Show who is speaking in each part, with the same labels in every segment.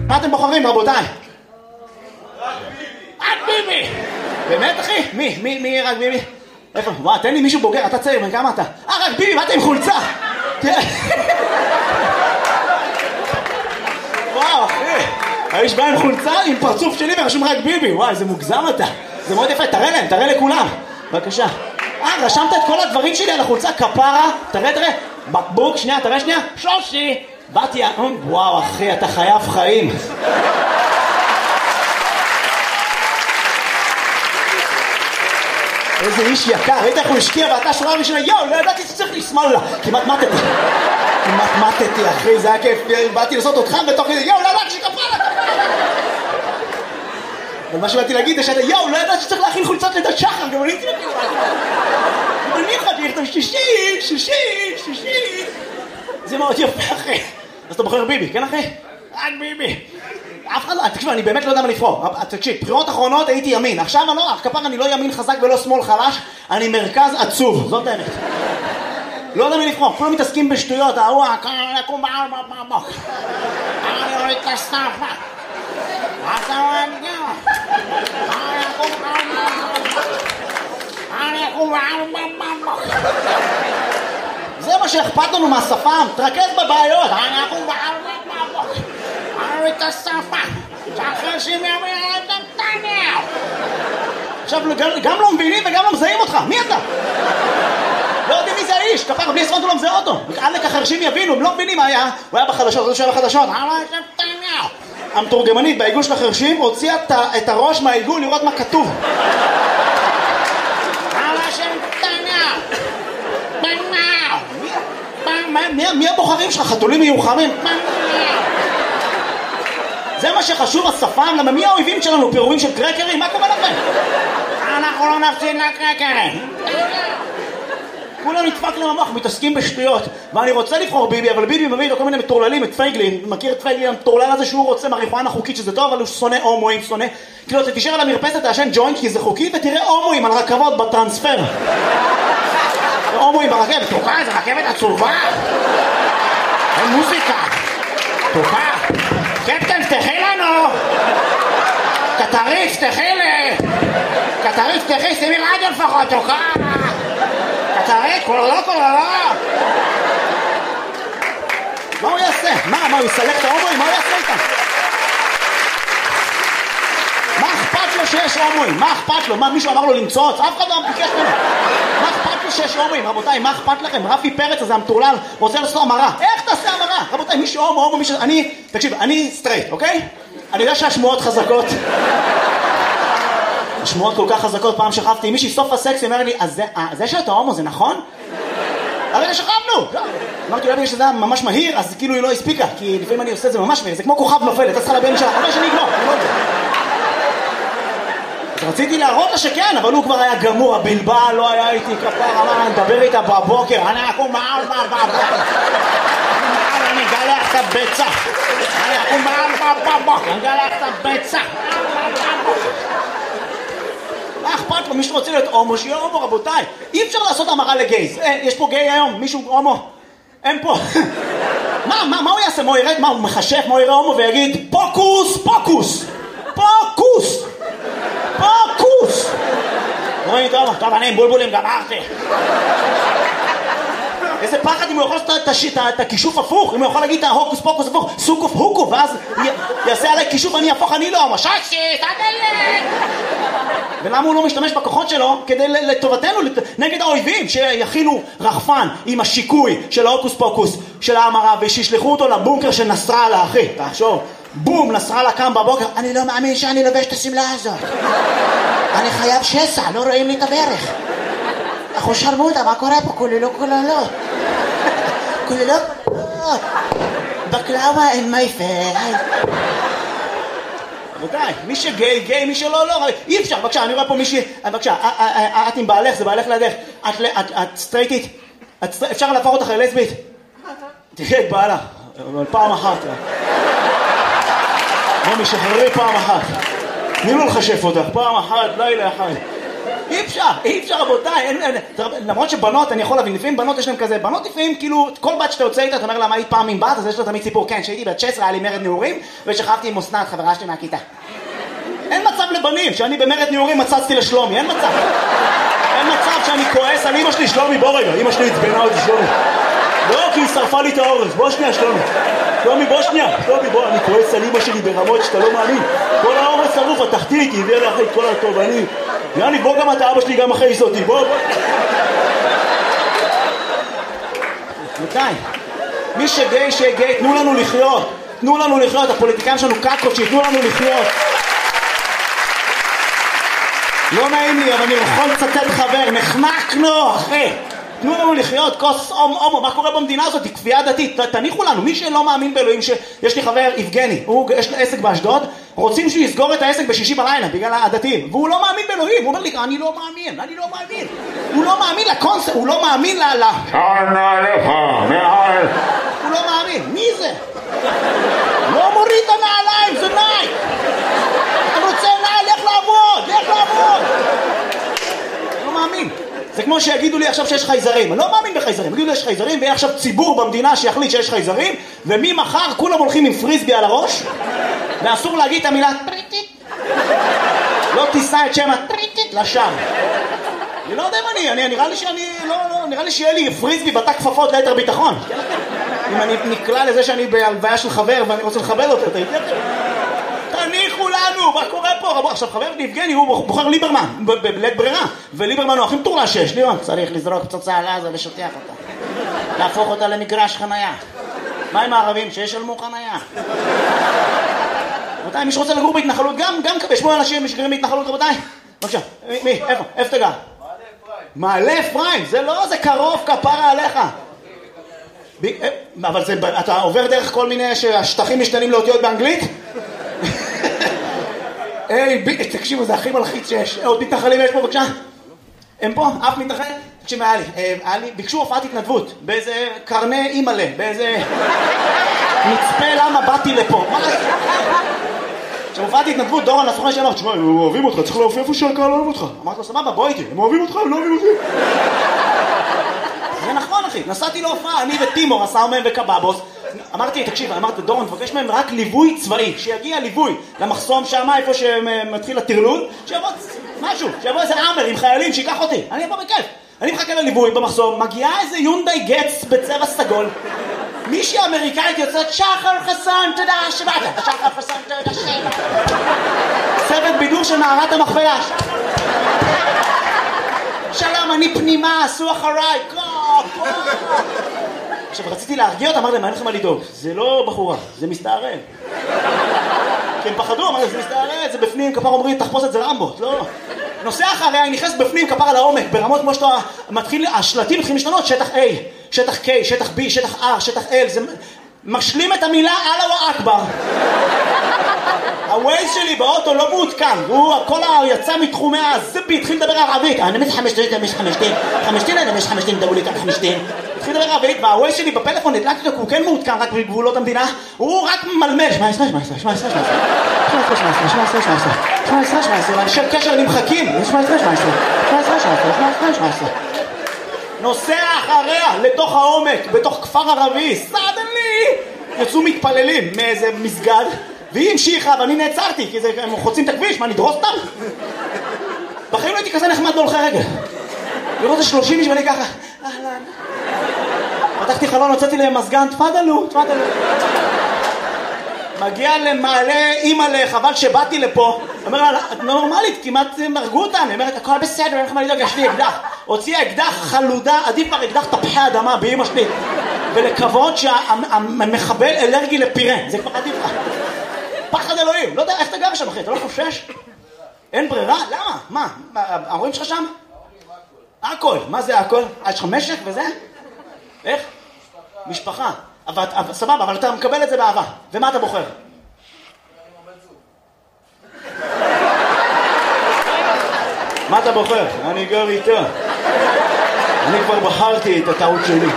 Speaker 1: מה אתם בוחרים, רבותיי? רק ביבי! באמת, אחי? מי רק ביבי? איפה? וואו, תן לי מישהו בוגר, אתה צעיר, כמה אתה? רק ביבי, באתי עם חולצה! וואו, אחי! האיש בא עם חולצה, עם פרצוף שלי ורשום רק ביבי. וואי, איזה מוגזם אתה. זה מאוד יפה, תראה להם, תראה לכולם. בבקשה. רשמת את כל הדברים שלי על החולצה, כפרה. תראה. בקבוק, שנייה, תראה שנייה. שושי. באתי, וואו, אחי, אתה חייב חיים. איזה איש יקר, ראית איך הוא השקיע ואתה שורה ראשונה, יואו, לא ידעתי שצריך לשמאל לה. כמעט מתתי, אחי, זה היה כיף. באתי לעשות אותך בתוך כדי, יואו, לא ידעתי שכפרה. אבל מה שבאתי להגיד זה שאתה, יואו, לא ידעתי שצריך להכין חולצות לידת שחר, גם אני הייתי לכם. אני חייתי לכתוב שישי. זה מאוד יפה, אחי. אז אתה בוחר ביבי, כן אחי? רק ביבי. אף אחד לא, תקשיב, אני באמת לא יודע מה לבחור. תקשיב, בחירות אחרונות הייתי ימין. עכשיו אני לא ימין חזק ולא שמאל חלש, אני מרכז עצוב, זאת האמת. לא יודע מי לבחור, כולם מתעסקים בשטויות, אני רואה את הסטאפה. זה מה שאכפת לנו מהשפם, תרכז בבעיות. את השפה שהחרשים יאמר את נתניהו. עכשיו גם לא מבינים וגם לא מזהים אותך. מי אתה? לא יודעים מי זה האיש, כפר בלי עשרות הוא לא מזהה אותו. עלק החרשים יבינו, הם לא מבינים מה היה. הוא היה בחדשות, זה שהיה בחדשות. המתורגמנית בעיגול של החרשים הוציאה את הראש מהעיגול לראות מה כתוב. מי הבוחרים שלך? חתולים מיוחמים? זה מה שחשוב, השפם, למה מי האויבים שלנו? פירורים של קרקרים? מה קורה לכם? אנחנו לא נפסיד לקרקרים. כולם נדפק להם המוח, מתעסקים בשטויות. ואני רוצה לבחור ביבי, אבל ביבי מביא לו כל מיני מטורללים, את פייגלין. מכיר את פייגלין, המטורלל הזה שהוא רוצה מריחואנה חוקית, שזה טוב, אבל הוא שונא הומואים, שונא. כאילו, תשאר על המרפסת, תעשן ג'וינט, כי זה חוקי, ותראה הומואים על רכבות בטרנספר. הומואים ברכבת, תוקע, זה רכבת עצובה. אין מוזיקה. תוקע. קפטן, פתחי לנו! קטרית, פתחי לי! קטרית, פתחי, שימי רדיו לפחות, תוקע! קטרית, כולו! מה הוא יעשה? מה הוא יסלק את ההומואים? מה הוא יעשה איתם? מה אכפת לו שיש הומואים? מה אכפת לו? מה, מישהו אמר לו למצוץ? אף אחד לא ביקש ממנו. מה אכפת לו שיש הומואים? רבותיי, מה אכפת לכם? רפי פרץ הזה המטורלל רוצה לעשות המרה. איך תעשה המרה? רבותיי, מישהו הומו, מישהו... תקשיב, אני סטרייט, אוקיי? אני יודע שהשמועות חזקות. השמועות כל כך חזקות, פעם שכבתי עם מישהי סוף הסקס, היא אומר לי, אז זה שאתה הומו זה נכון? הרי שכבנו! אמרתי, אולי בגלל שזה היה ממש מהיר, אז כאילו היא לא הספיקה, כי לפעמים אני עושה את זה ממש מהיר, זה כמו כוכב נופל, אתה צריכה להבין שלה, אבל שאני אגמור, אני לא יודע. אז רציתי להראות לה שכן, אבל הוא כבר היה גמור, הבלבל לא היה איתי כפר, אמר, אני מדבר איתה בבוקר, אני אקום בבוקר, אני אגלח את הביצה, אני אקום בבוקר, אני אגלח את הביצה. מה אכפת לו? מישהו רוצה להיות הומו, שיהיה הומו, רבותיי. אי אפשר לעשות המרה לגייז. יש פה גיי היום? מישהו הומו? אין פה. מה הוא יעשה? מה הוא ירד? מה הוא מחשף? מה הוא יראה הומו ויגיד פוקוס, פוקוס, פוקוס, פוקוס. רואים טוב, אני עם בולבולים גמרתי. איזה פחד אם הוא יכול לעשות את הכישוף הפוך, אם הוא יכול להגיד את ההוקוס פוקוס הפוך, סוקוף הוקו, ואז יעשה עליי כישוף, אני אהפוך, אני לא הומו. ששי, תדלק! ולמה הוא לא משתמש בכוחות שלו כדי לטובתנו, נגד האויבים שיכילו רחפן עם השיקוי של ההוקוס פוקוס של ההמרה ושישלחו אותו לבונקר של נסראללה, אחי, תחשוב, בום, נסראללה קם בבוקר, אני לא מאמין שאני לובש את הסמלה הזאת, אני חייב שסע, לא רואים לי את הברך, אחו שרמוטה, מה קורה פה? כוללות בקלאווה אין מייפל. רבותיי, מי שגיי, גיי, מי שלא, לא, אי אפשר, בבקשה, אני רואה פה מישהי, בבקשה, את עם בעלך, זה בעלך לידך, את סטרייטית, אפשר להפוך אותך ללסבית? תראה את בעלה, אבל פעם אחת. בוא משחררי פעם אחת. תני לו לחשף אותך, פעם אחת, לילה אחד. אי אפשר רבותיי, למרות שבנות, אני יכול להבין, לפעמים בנות יש להם כזה, בנות לפעמים כאילו, כל בת שאתה יוצא איתה, אתה אומר לה מה היית פעם עם בת, אז יש לה תמיד סיפור, כן, שהייתי בת 16, היה לי מרד נעורים, ושכבתי עם אסנת, חברה שלי מהכיתה. אין מצב לבנים, שאני במרד נעורים מצצתי לשלומי, אין מצב. אין מצב שאני כועס על אמא שלי, שלומי בוא רגע, אמא שלי הצבנה אותי שלומי. לא, כי היא שרפה לי את האורז, בוא שנייה שלומי. שלומי בוא שנייה, שלומי בוא, אני כועס על אמא שלי ברמות שאתה לא מאמין. כל האורז שרוף, התחתית, היא הביאה לאחרי את כל הטוב, יאני בוא גם אתה, אבא שלי גם אחרי אותי, בוא. מתי? מי שגיי, שגיי, תנו לנו לחיות. תנו לנו לחיות, הפוליטיקאים שלנו קקות, שיתנו לנו לחיות. לא נעים לי, אבל אני יכול לצטט חבר, נחנקנו, אחי. תנו לנו לחיות, כוס הומו, מה קורה במדינה הזאת? היא כפייה דתית, תניחו לנו, מי שלא מאמין באלוהים, יש לי חבר, יבגני, יש לו עסק באשדוד, רוצים שהוא יסגור את העסק בשישי בלילה, בגלל הדתיים, והוא לא מאמין באלוהים, הוא אומר לי, אני לא מאמין. הוא לא מאמין לקונספט, הוא לא מאמין
Speaker 2: שנה לך, מעל.
Speaker 1: הוא לא מאמין, מי זה? לא מוריד את הנעליים, זה נייק. אני רוצה נעל, לך לעבוד. לא מאמין. זה כמו שיגידו לי עכשיו שיש חייזרים, אני לא מאמין בחייזרים, יגידו לי שיש חייזרים ויהיה עכשיו ציבור במדינה שיחליט שיש חייזרים וממחר כולם הולכים עם פריסבי על הראש ואסור להגיד את המילה טריטית, לא תישא את שם הטריטית לשם. אני לא יודע אם אני נראה לי שיהיה לי פריסבי בתא כפפות ליתר ביטחון. אם אני נקלע לזה שאני בהלוויה של חבר ואני רוצה לכבד אותו, תניחו לנו, מה קורה פה? עכשיו חבר יבגני הוא בוחר ליברמן בלית ברירה, וליברמן הוא הכי מטורלל שיש. ליברמן צריך לזרוק פצצה על עזה ושותח אותה, להפוך אותה למגרש חנייה. מה עם הערבים? שישלמו חנייה. רבותיי, מי שרוצה לגור בהתנחלות גם יש פה אנשים שגרים בהתנחלות. רבותיי, בבקשה, מי? איפה? איפה תגע? מעלה אפרים. זה לא, זה קרוב, כפרה עליך. אבל אתה עובר דרך כל מיני שהשטחים משתנים לאותיות באנגלית? תקשיבו, זה הכי מלחיץ שיש. עוד מתנחלים יש פה, בבקשה? הם פה? אף מתנחל? תקשיב, היה לי, ביקשו הופעת התנדבות באיזה קרני אימאלה, באיזה מצפה למה באתי לפה. מה זה? כשהופעת התנדבות, דורון הסוכן שאמר, תשמע, הם אוהבים אותך, צריך להופיע איפה שהקהל לא אוהב אותך. אמרתי לו, סבבה, בוא איתי, הם אוהבים אותך, הם לא אוהבים אותי. זה נכון, אחי, נסעתי להופעה, אני וטימור, הסאומן וקבאבוס. אמרתי, תקשיב, דורון, תבקש מהם רק ליווי צבאי, שיגיע ליווי למחסום שם, איפה שמתחיל הטרלול, שיבוא משהו, שיבוא איזה אמר עם חיילים, שיקח אותי, אני אבוא בכיף. אני מחכה לליווי במחסום, מגיעה איזה יונדאי גץ בצבע סגול, מישהי אמריקאית יוצאת, שחר חסון, תודה שבאת, שחר חסון, תודה שבאת. צוות בידור של מערת המכפלה. שלום, אני פנימה, עשו אחריי, עכשיו רציתי להרגיע אותה, אמר להם, מה אין לכם מה לדאוג? זה לא בחורה, זה מסתערב. כי הם פחדו, אמר, זה מסתערב, זה בפנים, כפר אומרים, תחפוש את זה רמבו, לא. נוסע אחריה, היא נכנסת בפנים, כפר על העומק, ברמות כמו שאתה מתחיל, השלטים מתחילים להשתנות, שטח A, שטח K, שטח B, שטח R, שטח L, זה משלים את המילה אללה אכבר. הווייז שלי באוטו לא מעודכן, הוא כל יצא מתחומי הזבי, התחיל לדבר ערבית, אני מזה 5 דברו לי כאן 5 התחיל לדבר ערבית, והווייז שלי בפלאפון הדלקתי אותו, הוא כן מעודכן רק בגבולות המדינה, הוא רק מלמל 17, אנשי קשר נמחקים, 17, נוסע אחריה לתוך העומק, בתוך כפר ערבי, סדנלי, יצאו מתפללים מאיזה מסגד, והיא המשיכה, ואני נעצרתי, כי הם חוצים את הכביש, מה, נדרוס אותם? בחיים לא הייתי כזה נחמד בהולכי רגל. לראות את 30 איש ואני ככה, אהלן. פתחתי חלון, הוצאתי להם מזגן, תפדלו. מגיע למעלה אימא'לה, חבל שבאתי לפה. אומר לה, את נורמלית, כמעט מרגו אותנו. אומרת, הכל בסדר, אין לך מה לדאוג, יש לי אקדח. הוציאה אקדח חלודה, עדיף כבר אקדח תפוחי אדמה באמא שלי. ולכבוד שהמחבל אלרגי לפירה, זה כבר עדיף לך. פחד אלוהים, לא יודע איך אתה גר שם אחי, אתה לא חושש? אין ברירה? למה? מה? ההורים שלך שם? הכל. מה זה הכל? יש לך משק וזה? איך? משפחה. סבבה, אבל אתה מקבל את זה באהבה. ומה אתה בוחר? מה אתה בוחר? אני גר איתה. אני כבר בחרתי את הטעות שלי.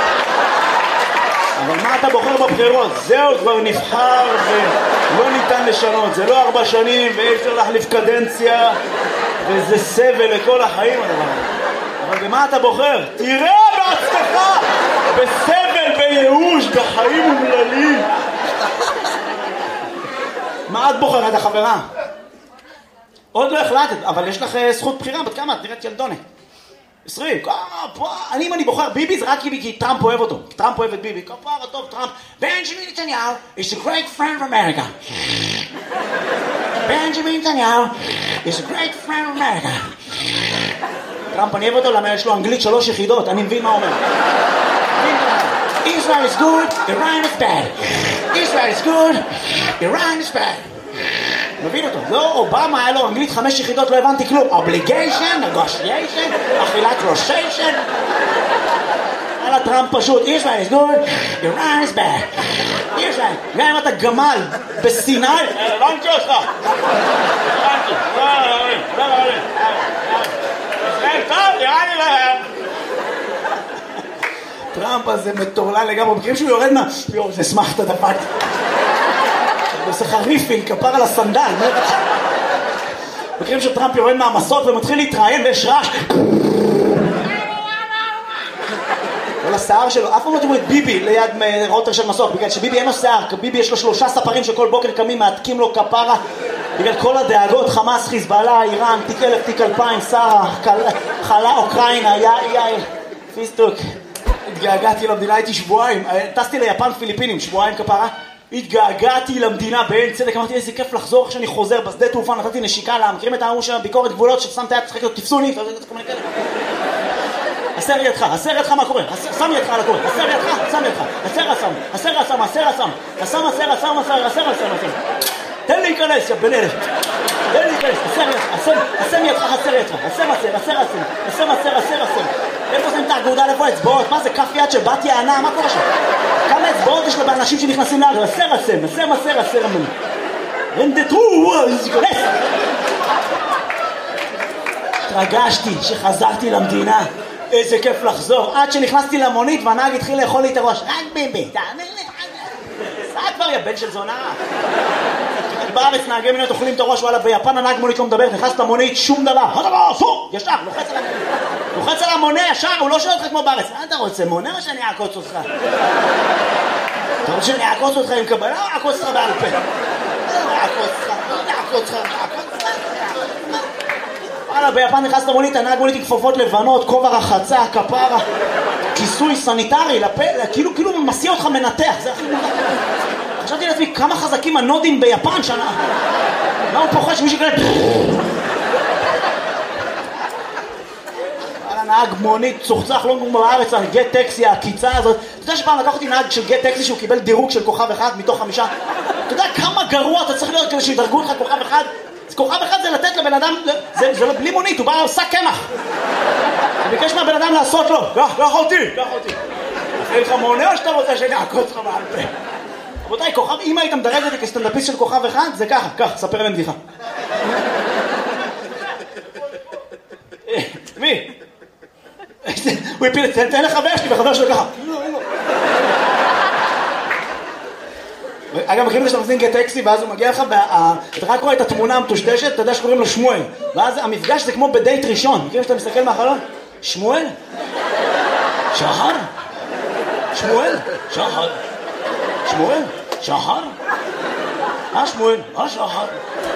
Speaker 1: אבל מה אתה בוחר בבחירות? זהו, כבר נבחר ולא ניתן לשנות. זה לא 4 שנים ואי אפשר להחליף קדנציה. וזה סבל לכל החיים הדבר הזה. אבל במה אתה בוחר? תראה בעצמך! בסבל, בייאוש, בחיים אומללים. מה את בוחרת, החברה? עוד לא החלטת, אבל יש לך זכות בחירה. בת כמה? את נראית ילדונת. 20. אם אני בוחר ביבי זה רק כי טראמפ אוהב אותו. טראמפ אוהב את ביבי. כפרה טוב, טראמp. Benjamin Netanyahu is a great friend of America. Benjamin Netanyahu is a great friend of America. טראמפ, אני אוהב אותו למה יש לו אנגלית 3 יחידות. אני מבין מה אומר. Israel is good, Iran is bad. Israel is good, Iran is bad. מבין אותו. לא, אובמה היה לו אנגלית 5 יחידות, לא הבנתי כלום. Obligation, negotiation, אכילת רושיישן. על הטראמפ פשוט. Israel is good, Iran is bad. Israel, גם אם אתה גמל בסיני, הבנתי אותך. הבנתי. ישראל טוב, נראה לי להם. טראמפ הזה מטורלל לגמרי. מכירים שהוא יורד יואו, זה שמח את הדפק. עושה חריפינג, כפר על הסנדל. מכירים שטראמפ יורד מהמסות ומתחיל להתראיין ויש רעש. כל השיער שלו, אף פעם לא תראו את ביבי ליד רוטר של מסוק, בגלל שביבי אין לו שיער, ביבי יש לו 3 ספרים שכל בוקר קמים, מעתקים לו כפרה, בגלל כל הדאגות, חמאס, חיזבאללה, איראן, תיק 1000, תיק 2000, שרה, חלה, אוקראינה, יאיר, פיסטוק. התגעגעתי למדינה, הייתי שבועיים, טסתי ליפן פיליפינים, שבועיים כפרה, התגעגעתי למדינה בעין צדק, אמרתי איזה כיף לחזור כשאני חוזר בשדה תעופה, נתתי נשיקה לה, מכירים את העמוד של ביקורת גבולות ששמת יד, צחק לו, תפסו לי, הסר ידך מה קורה, שם ידך על הקורא, הסר ידך, שם ידך, הסר, תן לי להיכנס, יא בן אלף, תן לי להיכנס, הסם ידך, הסר, איפה זה עם את האגודה, איפה האצבעות, מה זה, כף יד של בת יענה, מה קורה שם? כמה אצבעות יש לו באנשים שנכנסים לארץ, הסר, רנדטרו, להיכנס. התרגשתי שחזרתי למדינה, איזה כיף לחזור, עד שנכנסתי למונית והנהג התחיל לאכול לי את הראש, רק ביבי, תאמר לי, סע כבר יא בן של זונה. בארץ נהגי מוניות אוכלים את הראש, וואלה ביפן הנהג מונית לא מדבר, נכנס למונית, שום דבר, ישר, לוחץ על המונה ישר, הוא לא שואל אותך כמו בארץ, מה אתה רוצה, מונה או שאני אעקוץ אותך? אתה רוצה שאני אעקוץ אותך עם קבלה או אעקוץ אותך בעל פה? אעקוץ אותך. וואלה, ביפן נכנס למונית, הנהג מונית עם כפפות לבנות, כובע רחצה, כפרה, כיסוי סניטרי, לפה, כאילו מסיע אותך מנתח, זה הכי מונח. חשבתי לעצמי, כמה חזקים הנודים ביפן שנה. מה הוא פוחד שמישהו כאלה... וואלה, נהג מונית, צוחצח, לא כמו בארץ, על גט טקסי, הקיצה הזאת. אתה יודע שפעם לקח אותי נהג של גט טקסי שהוא קיבל דירוג של כוכב 1 מתוך 5? אתה יודע כמה גרוע אתה צריך להיות כדי שידרגו לך כוכב 1? כוכב 1 זה לתת לבן אדם, זה לא בלי מונית, הוא בא עושה קמח. הוא ביקש מהבן אדם לעשות לו, קח אותי. אחרי לך מונה או שאתה רוצה שאני אעקוץ לך בעל פה? רבותיי, כוכב, אם היית מדרג אותי כסטנדאפיסט של כוכב 1, זה ככה, ספר להם בדיחה. מי? הוא הפיל, תן לחבר שלי, וחבר שלו ככה. אגב, מכירים שאתה מזין גט טקסי, ואז הוא מגיע לך, אתה רק רואה את התמונה המטושטשת, אתה יודע שקוראים לו שמואל. ואז המפגש זה כמו בדייט ראשון. מכירים שאתה מסתכל מהחלון? שמואל? שחר? שמואל? שחר? שמואל? שחר? שמואל? שחר?